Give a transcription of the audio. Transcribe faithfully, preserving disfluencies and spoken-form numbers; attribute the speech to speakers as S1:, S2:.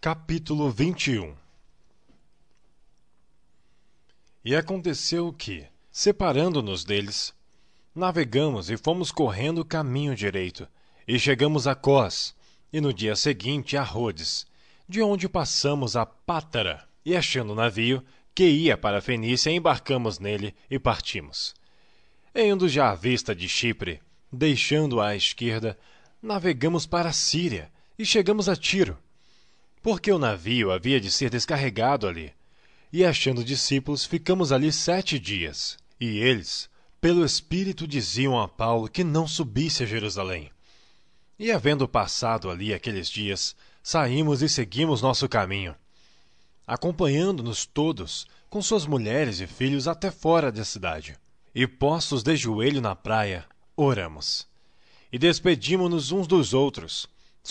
S1: Capítulo vinte e um. E aconteceu que, separando-nos deles, navegamos e fomos correndo o caminho direito, e chegamos a Cós, e no dia seguinte a Rhodes, de onde passamos a Pátara, e achando o navio que ia para a Fenícia, embarcamos nele e partimos. E indo já à vista de Chipre, deixando-a à esquerda, navegamos para a Síria, e chegamos a Tiro, porque o navio havia de ser descarregado ali. E achando discípulos, ficamos ali sete dias. E eles, pelo Espírito, diziam a Paulo que não subisse a Jerusalém. E havendo passado ali aqueles dias, saímos e seguimos nosso caminho, acompanhando-nos todos, com suas mulheres e filhos, até fora da cidade. E postos de joelho na praia, oramos. E despedimo-nos uns dos outros,